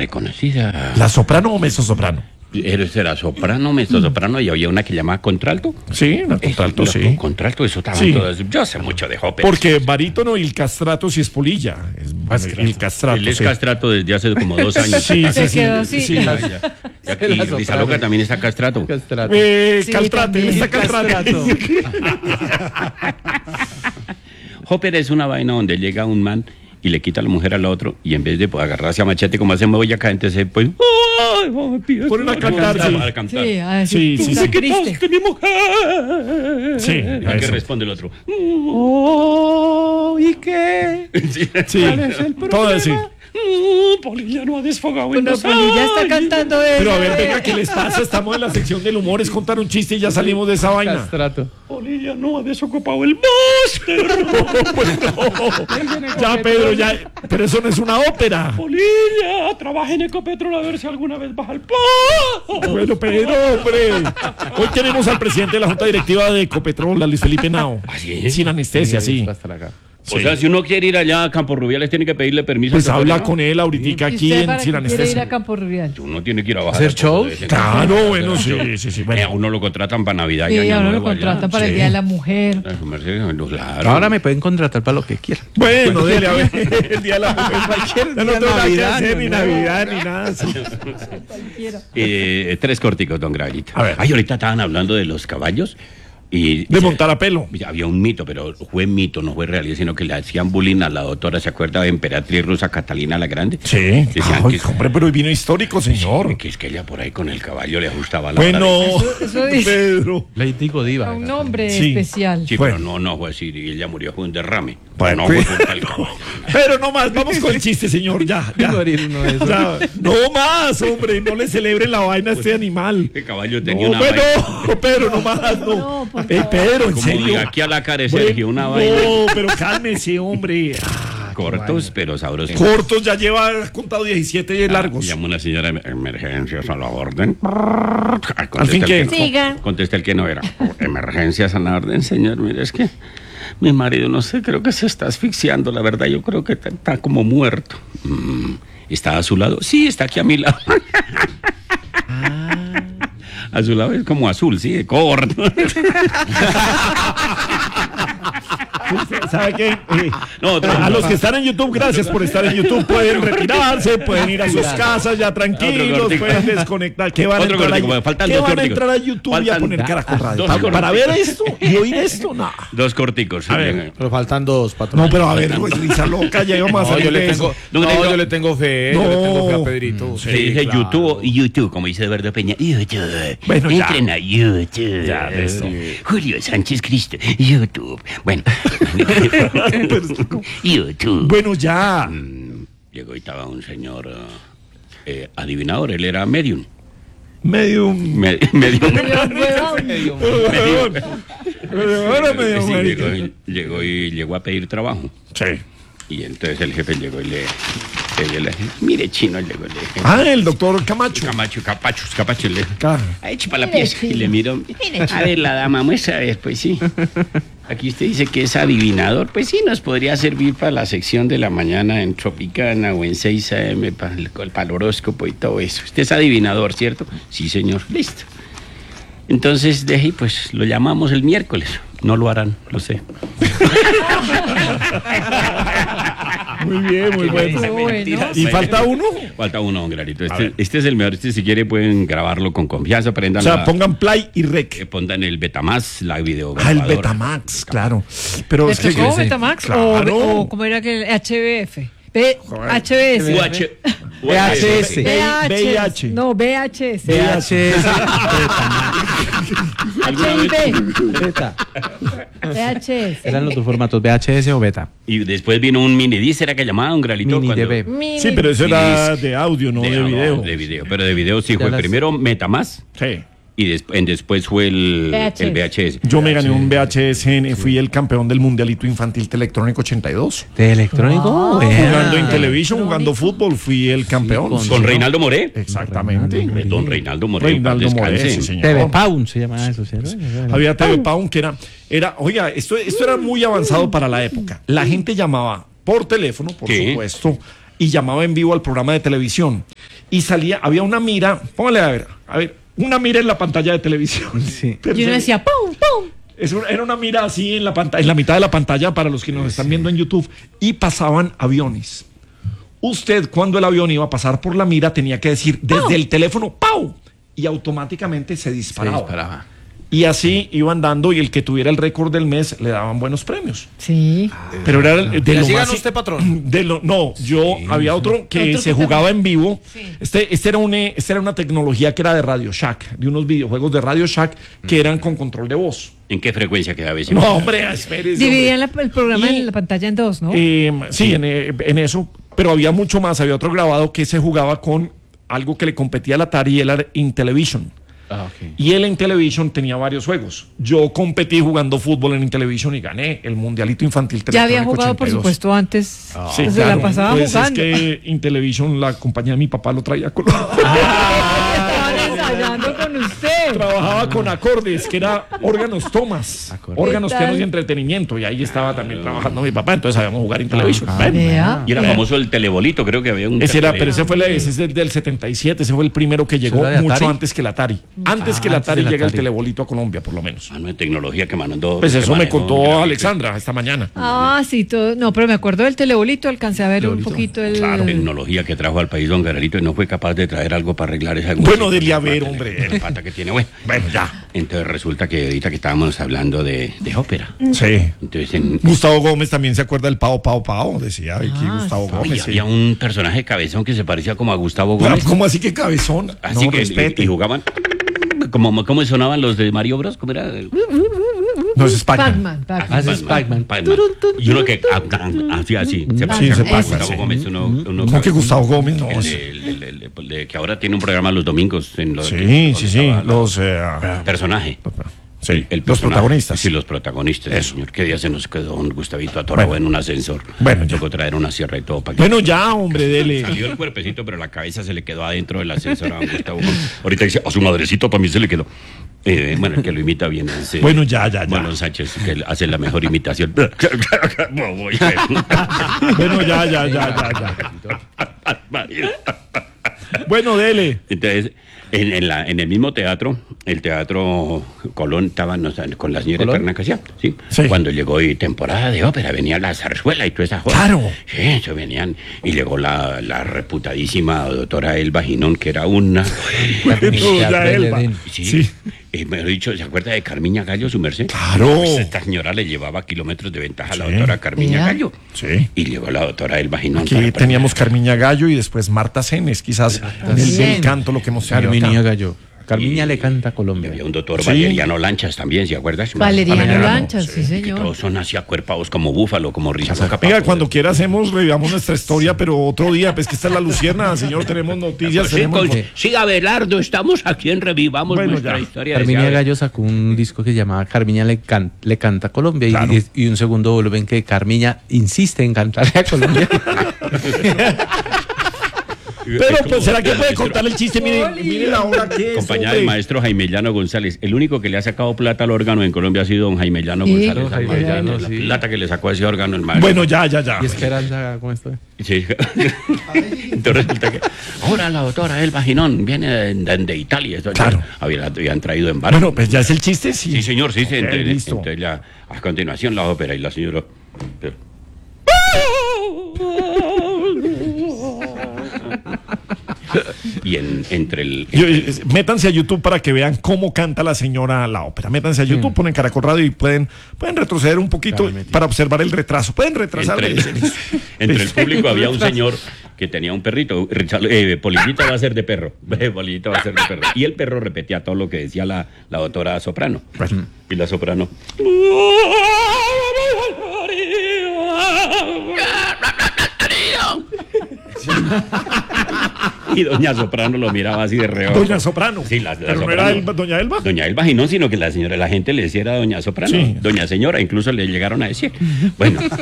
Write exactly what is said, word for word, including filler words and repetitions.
reconocida. ¿La soprano o mezzosoprano? Eres era soprano, mezzosoprano, y había una que llamaba contralto. Sí, una contralto, Eso, sí. Contralto, eso estaban Sí. todas. Yo sé mucho de óperas. Porque barítono y el castrato sí es polilla. Es, el castrato, Él es sí. castrato desde hace como dos años. Sí, sí, Se sí. quedó así. sí. Ya, ya. Ya que- y Risa Loca también está castrato. Castrato. Eh, Sí, Caltrate, también. está Caltrate. Ópera es una vaina donde llega un man y le quita a la mujer al otro, y en vez de pues, agarrarse a machete como hacemos hoy acá, entonces pues ¡ay, ay, Ponen a cantar, sí. a cantar. Sí, a Sí, decir, sí, tú sí. tan triste. mi mujer! Sí, ¿Y a qué eso. responde el otro? Oh, ¿y qué? Sí. Sí, todo así. Mm, Polilla no ha desfogado en Bueno, dos Polilla está años. cantando de... Pero a ver, venga, ¿qué les pasa? Estamos en la sección del humor, es contar un chiste y ya salimos de esa vaina. Castrato. Polilla no ha desocupado el máster. Ya, Pedro, ya. Pero eso no es una ópera. Polilla, trabaja en Ecopetrol a ver si alguna vez baja el pan. Bueno, Pedro, hombre. Hoy tenemos al presidente de la Junta Directiva de Ecopetrol, a Luis Felipe Nao. ¿Ah, sí? Sin anestesia, sí. Hasta acá. O sea, si uno quiere ir allá a Campo Rubiales, tiene que pedirle permiso. Pues al habla doctor, ¿no? con él ahorita ¿Y aquí usted en para Sin qué quiere ir a Anestesia. Campo Rubial? Uno tiene que ir a bajar. ¿Hacer el show? costo de ese- Claro, bueno, sí, sí, sí. Eh, Bueno. a uno lo contratan para Navidad y Sí, Año ahora lo Nuevo allá. contratan para el sí. Día de la Mujer. Ay, su merced, claro. Ahora me pueden contratar para lo que quieran. Bueno, dele a ver. El día de la mujer. Cualquier Ya no día, tengo nada que Navidad, hacer, ni no. Navidad, ni nada. sí. Cualquiera. Eh, tres corticos, don Gravito. A ver. Ay, ahorita estaban hablando de los caballos. Y De montar a pelo. había un mito, pero fue mito, no fue realidad, sino que le hacían bullying a la doctora, ¿se acuerda de emperatriz rusa Catalina la Grande? Sí. Decían Ay, que, hombre, pero vino histórico, señor. que es que ella por ahí con el caballo le ajustaba la hora Bueno, de- eso dice. Pedro. Lady Godiva. A un nombre Sí. especial. Sí, Bueno. pero no, no fue así, y ella murió fue un derrame. Bueno, no pues- fue por tal caballo. Pero no más, vamos con el chiste, señor. Ya, ya. Morir uno de esos. Ya. No más, hombre. No le celebren la vaina a este animal. El caballo tenía No, una bueno, vaina. Pedro, no más, no. No, por Ey, Pedro, en Como serio. de aquí a la cara de Bueno, Sergio, una vaina. No, pero cálmese, hombre. Ah, qué Cortos, pero sabrosos. Cortos, ya lleva contado diecisiete largos. Llama una señora de emergencias a la orden. Al fin, ¿qué? Siga. Contesta el que no era. Emergencias a la orden, señor. Mire, es que mi marido, no sé, creo que se está asfixiando. La verdad, yo creo que está, está como muerto. Mm, ¿Está a su lado? Sí, está aquí a mi lado. A su lado es como azul, sí, de corto. ¿Sabe qué? Eh, No, otro- a los que están en YouTube, gracias por estar en YouTube. Pueden retirarse, pueden ir a sus casas ya tranquilos, cortico. pueden desconectar. ¿Qué van a Otro entrar, cortico, a, faltan ¿qué dos van a corticos. entrar a YouTube y a Faltan poner Caracol Radio? dos ¿Para, corticos. para ver esto y oír esto? No. Dos corticos. A ver. Bien. Pero faltan dos, patrón. No, pero a ver, pues, risa loca, ya íbamos a No, salir yo le de tengo, eso. No, no, tengo- yo le tengo fe, yo No. le tengo fe a Pedrito. Se dice claro. YouTube y YouTube, como dice Eduardo Peña. YouTube. Bueno, ya. Entren a YouTube. Ya, de eso. Julio Sánchez Cristo. YouTube. Bueno. YouTube. Bueno, ya. Mm, Llegó y estaba un señor eh, adivinador. Él era medium. Medio. Me- medium. Medio. Ahora medio. Sí, marica. llegó, y- llegó y llegó a pedir trabajo. Sí. Y entonces el jefe llegó y le, le, le mire, chino, llegó y le dije, Ah, el doctor Camacho. Camacho, capachos, capachos, le Claro. ahí echa para la pieza. Y le miro, a ver, la dama, muestra, a ver, pues sí. Aquí usted dice que es adivinador, pues sí, nos podría servir para la sección de la mañana en Tropicana o en seis a eme para el, para el horóscopo y todo eso. Usted es adivinador, ¿cierto? Sí, señor, listo. Entonces, dejé, pues lo llamamos el miércoles. No lo harán, lo sé. Muy bien, muy bueno. Qué bueno. ¿Y falta uno? Falta uno, don Granito. A Este, ver. este es el mejor. Este, si quiere, pueden grabarlo con confianza. O Prendan sea, la- pongan play y que rec. pongan el Betamax, la video. Ah, el Betamax, claro. Pero ¿Le es que. tocó sí, Betamax claro. o, o cómo era que el H B F? B, H B S. U H V H S. V I VH. H. No, V H S. V H S. H I B. Beta. V H S. Eran los dos formatos, V H S o beta. Y después vino un mini disc, era que llamaban un gralito. Mini cuando- D B. Mini. Sí, pero eso Mini era disc. de audio, no de, no, video. de video. Pero de video sí Ya fue las- primero Metamax Sí. y des- en después fue el V H S. el V H S. Yo me gané un V H S, en- fui el campeón del Mundialito Infantil Electrónico ochenta y dos. ¿De electrónico? Ah. Vea. Jugando en televisión, jugando fútbol, fui el campeón. con- Sí, Con señor. Reinaldo Moré. Exactamente. Eh, Don Reinaldo Moré. Reinaldo en paz Moré, descanse. sí, señor. T V Pound se llama eso, ¿cierto? Había T V Pound que era, era, oiga, esto, esto era muy avanzado para la época. La gente llamaba por teléfono, por Sí. supuesto, y llamaba en vivo al programa de televisión. y salía, había una mira, póngale a ver, a ver, una mira en la pantalla de televisión. Sí. Y uno decía, ¡pum, pum! Es un- era una mira así en la pantalla, en la mitad de la pantalla para los que nos están viendo en YouTube, y pasaban aviones. Usted, cuando el avión iba a pasar por la mira, tenía que decir desde el teléfono ¡pau! Y automáticamente se Se disparaba. disparaba. Y así iban dando, y el que tuviera el récord del mes le daban buenos premios. Sí. Pero era el- de ¿Y lo así más. ganó usted, patrón? De lo, no, yo había otro que Otro se que jugaba también- en vivo. Sí. Este, este era un, eh, este era una tecnología que era de Radio Shack, de unos videojuegos de Radio Shack que eran con control de voz. ¿En qué frecuencia quedaba ese? No, hombre, espérese. Dividían hombre. la- el programa Y- en la pantalla en dos, ¿no? Eh, sí, en, eh, en eso, pero había mucho más. Había otro grabado que se jugaba con algo que le competía al Atari, y era Intellivision. Ah, ok. Y el Intellivision tenía varios juegos. Yo competí jugando fútbol en Intellivision y gané el Mundialito Infantil Ya había Electrónico jugado, por ochenta y dos. supuesto, antes. Sí, se claro. la pasaba Pues jugando. es que Intellivision, la compañía de mi papá, lo traía con... Estaban ensayando con usted. Trabajaba con acordes, que era órganos tomas, Acordes. órganos, ¿Qué tal? pianos y entretenimiento. Y ahí estaba también trabajando mi papá, entonces sabíamos jugar Intellivision. Ah, Bueno, Vea. Y era famoso el telebolito, creo que había un... ese era, pero tele- ese fue, la- ese es del, del setenta y siete, ese fue el primero que llegó era de mucho Atari? antes que el Atari. Antes Ah, que el antes Atari del llega el Atari. telebolito a Colombia, por lo menos. Mano de tecnología que mandó... Pues que eso me manejó contó Gabriel. Alexandra esta mañana. Ah, sí, todo. No, pero me acuerdo del telebolito, alcancé a ver un poquito el. Claro. Tecnología que trajo al país don Garelito y no fue capaz de traer algo para arreglar esa... Bueno, dile a ver, hombre. La pata que tiene, bueno. Bueno, ya. Entonces resulta que ahorita que estábamos hablando de, de ópera. Sí. Entonces en, Gustavo Gómez también se acuerda del Pao Pao Pao, decía ay, que Ah, Gustavo Oye, Gómez. sí. había un personaje cabezón que se parecía como a Gustavo Claro, Gómez. ¿cómo así que cabezón? Así no, que respete. y, y jugaban como cómo sonaban los de Mario Bros, ¿cómo era? No, es Pac-Man. Pac-Man, Pac-Man. Ah, ese es Pac-Man. Pac-Man. Y uno que ah, ah, hacía así, se Sí, parecía se a pasa, Gustavo sí. Gómez, uno, uno No, que cabezón. Gustavo Gómez, no. El sí. de- el de- el de- el de- que ahora tiene un programa los domingos en los Sí, donde sí, sí. estaba la- Los, eh, personaje. sí, El los personaje. protagonistas. Sí, los protagonistas. Eso. Señor, qué día se nos quedó un Gustavito atorado Bueno. en un ascensor. Bueno, ya. Tocó traer una sierra y todo para que Bueno, ya, hombre, dele. salió el cuerpecito, pero la cabeza se le quedó adentro del ascensor a don Gustavo Gómez. Ahorita dice, a su madrecito también se le quedó. Eh, bueno, el que lo imita bien es... eh, Bueno, ya, ya, ya. Marlon Sánchez, que hace la mejor imitación. Bueno, ya, ya, ya, ya, ya. Bueno, dele. Entonces, en, en la, en el mismo teatro, el Teatro Colón, estaban no, con la señora ¿Colón? Eterna Casia, ¿sí? Sí. Cuando llegó y temporada de ópera, venía la zarzuela y toda esa joda. Claro. Sí, eso venían. Y llegó la, la reputadísima doctora Elba Ginón, que era una... Doña Elba. Sí. Sí. Eh, me he dicho, ¿se acuerda de Carmiña Gallo, su merced? Claro. Pues esta señora le llevaba kilómetros de ventaja a la Sí. doctora Carmiña Mira. Gallo. Sí. Y llegó la doctora Elba Ginón. Aquí para- teníamos Carmiña Gallo y después Marta Cenes, quizás del, del Bien. canto lo que hemos tenido Carmiña acá. Gallo. Carmiña Y- le canta a Y Colombia. había un doctor Sí. Valeriano Lanchas también, ¿se acuerdas? Valeriano Valeriano, Lanchas, sí, sí, Que señor. todos son así acuerpados como búfalo, como risco Venga, cuando quiera hacemos, revivamos nuestra historia, pero otro día, pues que esta es la Lucierna, señor, tenemos noticias, tenemos... Sí, Abelardo, estamos aquí en Revivamos Bueno, nuestra ya. historia. de Carmiña ese- Gallo sacó un disco que se llamaba Carmiña le, can- le canta a Colombia y- Claro. y, y un segundo volumen que Carmiña insiste en cantarle a Colombia. Pero, como- pues, ¿será que el puede maestro- contar el chiste? Mire, mire la hora que es, Compañía hombre. del maestro Jaime Llano González. El único que le ha sacado plata al órgano en Colombia ha sido don Jaime Llano Sí. González. Jaime Imagínate Llano, la sí. plata que le sacó a ese órgano el maestro. Bueno, ya, ya, ya. y Esperanza, ¿cómo estoy? Sí. Entonces resulta que ahora la doctora Elba Ginón viene de, de Italia. Esto- Claro. Había, la habían traído en barco. Bueno, pues ya es el chiste, sí. Sí, señor, sí, sí. Ok, Entonces, listo. entonces ya, a continuación la ópera y la señora... Y en, entre el... Yo, eh, métanse a YouTube para que vean cómo canta la señora la ópera. Métanse a YouTube, ponen Caracol Radio y pueden, pueden retroceder un poquito para observar el retraso. Pueden retrasar. Entre el, entre el público había un señor que tenía un perrito. Richard- eh, Polillita va a ser de perro. Eh, Polillita va a ser de perro. Y el perro repetía todo lo que decía la, la doctora soprano. Bueno. Y la soprano. Y doña Soprano lo miraba así de reojo. Doña Soprano. Sí, la, la Pero no Soprano. era Elba- Doña Elba. Doña Elba y no, sino que la señora, la gente le decía era Doña Soprano. Sí. Doña Señora, incluso le llegaron a decir. Bueno,